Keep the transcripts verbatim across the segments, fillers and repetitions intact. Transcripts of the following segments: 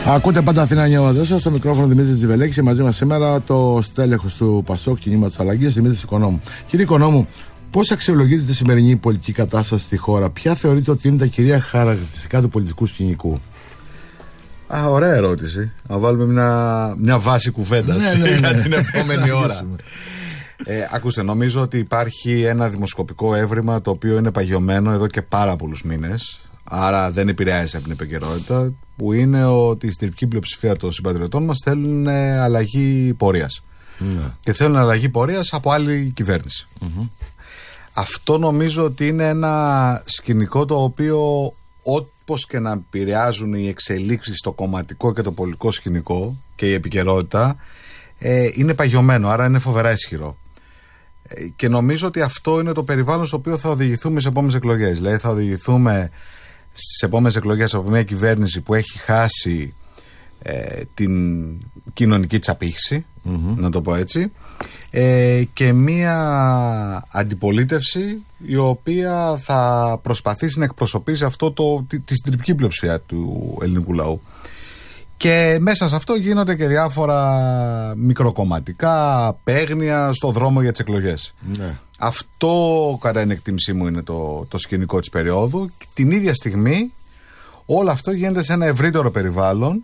Ακούτε πάντα Αθήνα εννιά σα, στο μικρόφωνο Δημήτρη Τζιβελέκη και μαζί μα σήμερα το στέλεχος του Πασόκ Κινήματος Αλλαγής, Δημήτρης Οικονόμου. Κύριε Οικονόμου, πώς αξιολογείτε τη σημερινή πολιτική κατάσταση στη χώρα, ποια θεωρείτε ότι είναι τα κυρία χαρακτηριστικά του πολιτικού σκηνικού? Α, ωραία ερώτηση. Να βάλουμε μια, μια βάση κουβέντας ναι, ναι, ναι. για την επόμενη ώρα. Ε, ακούστε, νομίζω ότι υπάρχει ένα δημοσκοπικό έβριμα το οποίο είναι παγιωμένο εδώ και πάρα πολλούς μήνες, άρα δεν επηρεάζει από την επικαιρότητα, που είναι ότι η συντριπτική πλειοψηφία των συμπατριωτών μας θέλουν αλλαγή πορείας. Ναι. Και θέλουν αλλαγή πορείας από άλλη κυβέρνηση. Mm-hmm. Αυτό νομίζω ότι είναι ένα σκηνικό το οποίο, όπως και να επηρεάζουν οι εξελίξεις στο κομματικό και το πολιτικό σκηνικό και η επικαιρότητα, ε, είναι παγιωμένο, άρα είναι φοβερά ισχυρό. Ε, και νομίζω ότι αυτό είναι το περιβάλλον στο οποίο θα οδηγηθούμε στις επόμενες εκλογές. Δηλαδή θα οδηγηθούμε στις επόμενες εκλογές από μια κυβέρνηση που έχει χάσει ε, την κοινωνική της απήχηση, mm-hmm. να το πω έτσι, ε, και μια αντιπολίτευση η οποία θα προσπαθήσει να εκπροσωπήσει αυτό το, τη, τη συντριπτική πλειοψηφία του ελληνικού λαού. Και μέσα σε αυτό γίνονται και διάφορα μικροκομματικά παίγνια στο δρόμο για τις εκλογές. Ναι. Αυτό κατά την εκτίμησή μου είναι το, το σκηνικό της περίοδου. Την ίδια στιγμή όλο αυτό γίνεται σε ένα ευρύτερο περιβάλλον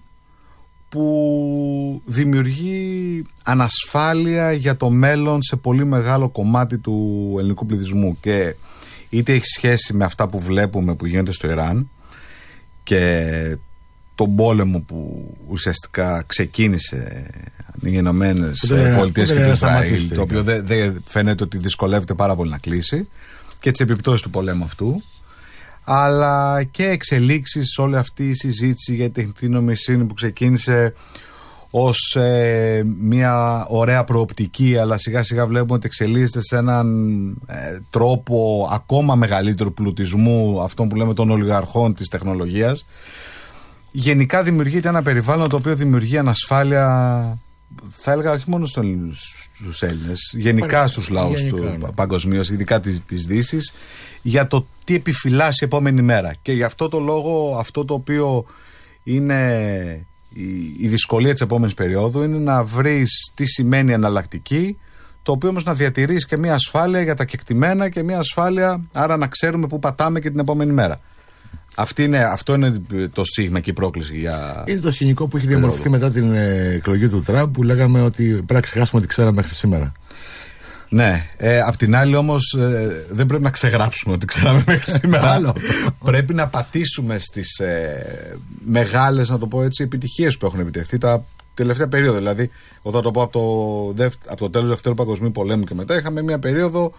που δημιουργεί ανασφάλεια για το μέλλον σε πολύ μεγάλο κομμάτι του ελληνικού πληθυσμού, και είτε έχει σχέση με αυτά που βλέπουμε που γίνεται στο Ιράν και τον πόλεμο που ουσιαστικά ξεκίνησε οι Ηνωμένες Πολιτείες και το Ισραήλ, το οποίο δεν δε φαίνεται ότι δυσκολεύεται πάρα πολύ να κλείσει, και τις επιπτώσεις του πολέμου αυτού, αλλά και εξελίξεις σε όλη αυτή η συζήτηση για την τεχνητή νοημοσύνη που ξεκίνησε ως ε, μια ωραία προοπτική, αλλά σιγά σιγά βλέπουμε ότι εξελίσσεται σε έναν ε, τρόπο ακόμα μεγαλύτερου πλουτισμού, αυτόν που λέμε των ολιγαρχών της τεχνολογίας. Γενικά δημιουργείται ένα περιβάλλον το οποίο δημιουργεί ανασφάλεια, θα έλεγα όχι μόνο στους Έλληνες, γενικά στους λαούς του παγκοσμίως, ειδικά της, της Δύσης, για το τι επιφυλάσσει η επόμενη μέρα. Και γι' αυτό το λόγο, αυτό το οποίο είναι η, η δυσκολία της επόμενης περίοδου είναι να βρεις τι σημαίνει εναλλακτική, το οποίο όμως να διατηρείς και μια ασφάλεια για τα κεκτημένα και μια ασφάλεια, άρα να ξέρουμε πού πατάμε και την επόμενη μέρα. Αυτή είναι, αυτό είναι το στίγμα και η πρόκληση για. Είναι το σκηνικό που έχει διαμορφωθεί μετά την εκλογή του Τραμπ, που λέγαμε ότι πρέπει να ξεχάσουμε ότι ξέραμε μέχρι σήμερα. Ναι. Ε, απ' την άλλη όμως ε, δεν πρέπει να ξεγράψουμε ότι ξέραμε μέχρι σήμερα. Πρέπει να πατήσουμε στις ε, μεγάλες, να το πω έτσι, επιτυχίες που έχουν επιτευχθεί τα τελευταία περίοδο. Δηλαδή, εγώ θα το πω από το, δευ, από το τέλος του Δευτέρου Παγκοσμίου Πολέμου και μετά, είχαμε μια περίοδο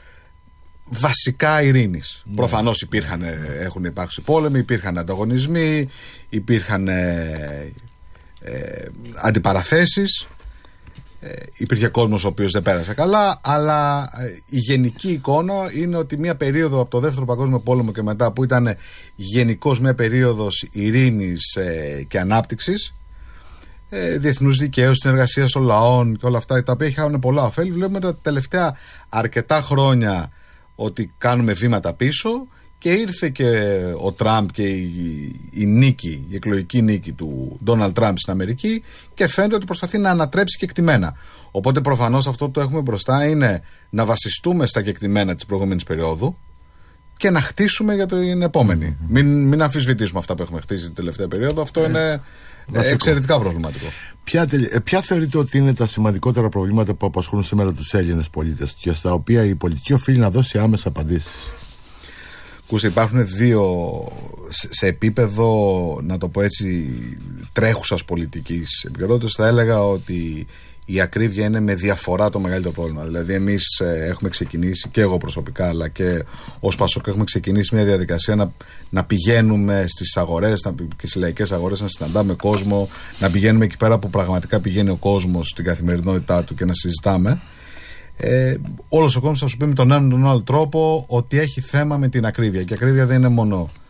βασικά ειρήνης. Ναι. Προφανώς υπήρχαν, έχουν υπάρξει πόλεμοι, υπήρχαν ανταγωνισμοί, υπήρχαν ε, ε, αντιπαραθέσεις, ε, υπήρχε κόσμος ο οποίος δεν πέρασε καλά, αλλά ε, η γενική εικόνα είναι ότι μια περίοδο από το Δεύτερο Παγκόσμιο Πόλεμο και μετά, που ήταν γενικώς μια περίοδος ειρήνης ε, και ανάπτυξης, ε, διεθνούς δικαίου, συνεργασίας των λαών και όλα αυτά, τα οποία είχαν πολλά ωφέλη, βλέπουμε τα τελευταία αρκετά χρόνια ότι κάνουμε βήματα πίσω, και ήρθε και ο Τραμπ και η, η νίκη, η εκλογική νίκη του Ντόναλντ Τραμπ στην Αμερική, και φαίνεται ότι προσπαθεί να ανατρέψει κεκτημένα. Οπότε προφανώς αυτό που το έχουμε μπροστά είναι να βασιστούμε στα κεκτημένα της προηγούμενης περίοδου και να χτίσουμε για την επόμενη. Mm-hmm. Μην, μην αμφισβητήσουμε αυτά που έχουμε χτίσει την τελευταία περίοδο. Αυτό mm. είναι βασικό. Εξαιρετικά προβληματικό. Ποια, ποια θεωρείτε ότι είναι τα σημαντικότερα προβλήματα που απασχολούν σήμερα τους Έλληνες πολίτες και στα οποία η πολιτική οφείλει να δώσει άμεσα απαντήσεις? Ακούστε, υπάρχουν δύο, σε επίπεδο, να το πω έτσι, τρέχουσας πολιτικής επικαιρότητας, θα έλεγα ότι η ακρίβεια είναι με διαφορά το μεγαλύτερο πρόβλημα. Δηλαδή, εμείς έχουμε ξεκινήσει, και εγώ προσωπικά, αλλά και ως Πασόκ, έχουμε ξεκινήσει μια διαδικασία να, να πηγαίνουμε στις αγορές να, και στις λαϊκές αγορές, να συναντάμε κόσμο, να πηγαίνουμε εκεί πέρα που πραγματικά πηγαίνει ο κόσμος στην καθημερινότητά του και να συζητάμε. Ε, όλος ο κόσμος θα σου πει με τον έναν ή τον άλλο τρόπο ότι έχει θέμα με την ακρίβεια. Και η ακρίβεια δεν είναι μόνο